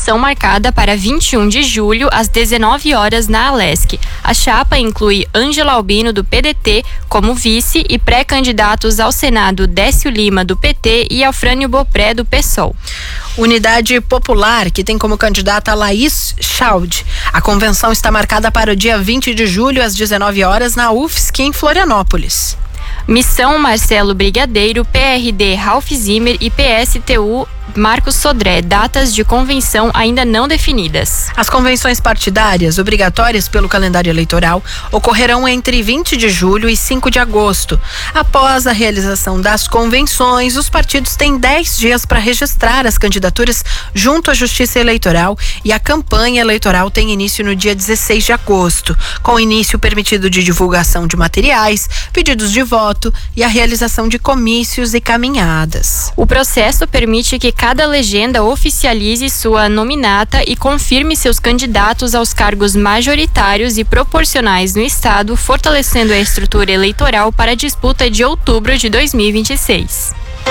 votação marcada para 21 de julho, às 19 horas, na Alesc. A chapa inclui Ângela Albino, do PDT, como vice, e pré-candidatos ao Senado Décio Lima, do PT, e Alfrânio Bopré, do PSOL. Unidade Popular, que tem como candidata Laís Schaud. A convenção está marcada para o dia 20 de julho, às 19 horas, na UFSC, em Florianópolis. Missão Marcelo Brigadeiro, PRD Ralph Zimmer e PSTU Marcos Sodré. Datas de convenção ainda não definidas. As convenções partidárias, obrigatórias pelo calendário eleitoral, ocorrerão entre 20 de julho e 5 de agosto. Após a realização das convenções, os partidos têm 10 dias para registrar as candidaturas junto à Justiça Eleitoral, e a campanha eleitoral tem início no dia 16 de agosto, com início permitido de divulgação de materiais, pedidos de voto e a realização de comícios e caminhadas. O processo permite que cada legenda oficialize sua nominata e confirme seus candidatos aos cargos majoritários e proporcionais no Estado, fortalecendo a estrutura eleitoral para a disputa de outubro de 2026.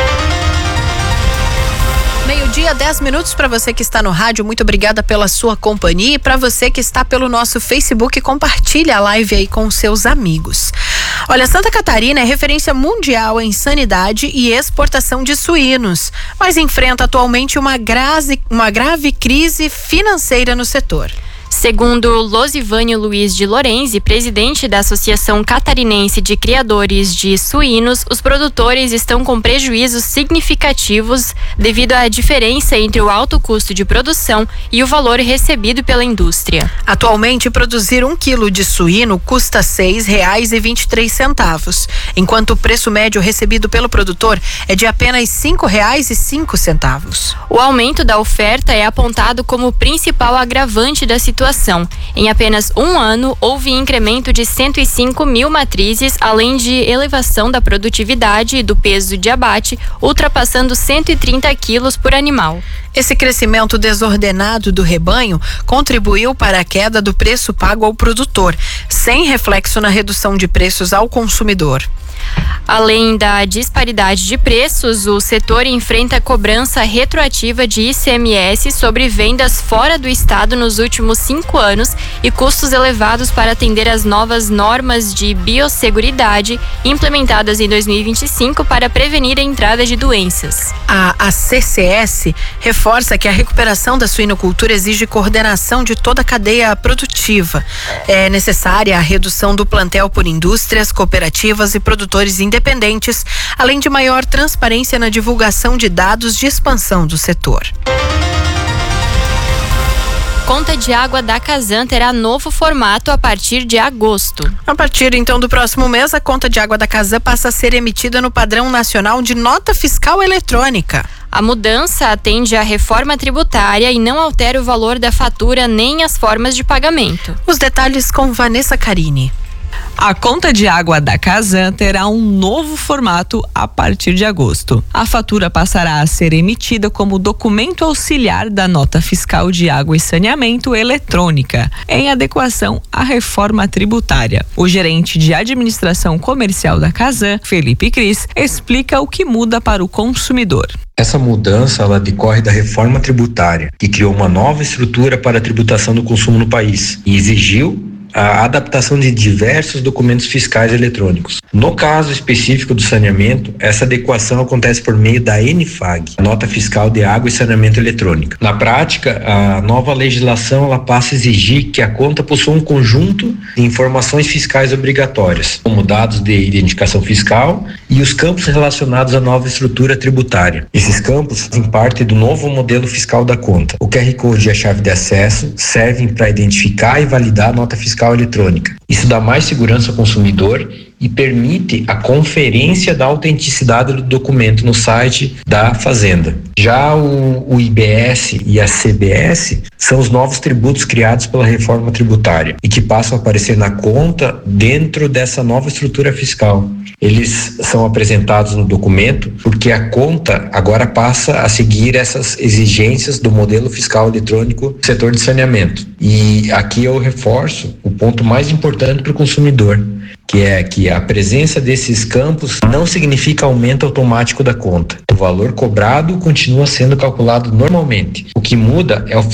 Meio-dia, 10 minutos para você que está no rádio. Muito obrigada pela sua companhia, e para você que está pelo nosso Facebook, compartilha a live aí com seus amigos. Olha, Santa Catarina é referência mundial em sanidade e exportação de suínos, mas enfrenta atualmente uma grave crise financeira no setor. Segundo Losivânio Luiz de Lorenzi, presidente da Associação Catarinense de Criadores de Suínos, os produtores estão com prejuízos significativos devido à diferença entre o alto custo de produção e o valor recebido pela indústria. Atualmente, produzir 1 quilo de suíno custa R$ 6,23, enquanto o preço médio recebido pelo produtor é de apenas R$ 5,05. O aumento da oferta é apontado como o principal agravante da situação. Em apenas um ano, houve incremento de 105 mil matrizes, além de elevação da produtividade e do peso de abate, ultrapassando 130 quilos por animal. Esse crescimento desordenado do rebanho contribuiu para a queda do preço pago ao produtor, sem reflexo na redução de preços ao consumidor. Além da disparidade de preços, o setor enfrenta cobrança retroativa de ICMS sobre vendas fora do estado nos últimos 5 anos e custos elevados para atender às novas normas de biosseguridade implementadas em 2025 para prevenir a entrada de doenças. A CCS reforça que a recuperação da suinocultura exige coordenação de toda a cadeia produtiva. É necessária a redução do plantel por indústrias, cooperativas e produtores independentes, além de maior transparência na divulgação de dados de expansão do setor. Conta de água da Casan terá novo formato a partir de agosto. A partir então do próximo mês, a conta de água da Casan passa a ser emitida no padrão nacional de nota fiscal eletrônica. A mudança atende à reforma tributária e não altera o valor da fatura nem as formas de pagamento. Os detalhes com Vanessa Carini. A conta de água da Casan terá um novo formato a partir de agosto. A fatura passará a ser emitida como documento auxiliar da nota fiscal de água e saneamento eletrônica, em adequação à reforma tributária. O gerente de administração comercial da Casan, Felipe Cris, explica o que muda para o consumidor. Essa mudança ela decorre da reforma tributária, que criou uma nova estrutura para a tributação do consumo no país e exigiu a adaptação de diversos documentos fiscais eletrônicos. No caso específico do saneamento, essa adequação acontece por meio da NFAG, Nota Fiscal de Água e Saneamento Eletrônica. Na prática, a nova legislação ela passa a exigir que a conta possua um conjunto de informações fiscais obrigatórias, como dados de identificação fiscal e os campos relacionados à nova estrutura tributária. Esses campos fazem parte do novo modelo fiscal da conta. O QR Code e a chave de acesso servem para identificar e validar a nota fiscal eletrônica. Isso dá mais segurança ao consumidor e permite a conferência da autenticidade do documento no site da Fazenda. Já o IBS e a CBS são os novos tributos criados pela reforma tributária e que passam a aparecer na conta dentro dessa nova estrutura fiscal. Eles são apresentados no documento porque a conta agora passa a seguir essas exigências do modelo fiscal eletrônico do setor de saneamento. E aqui eu reforço o ponto mais importante para o consumidor, que é que a presença desses campos não significa aumento automático da conta. O valor cobrado continua sendo calculado normalmente. O que muda é o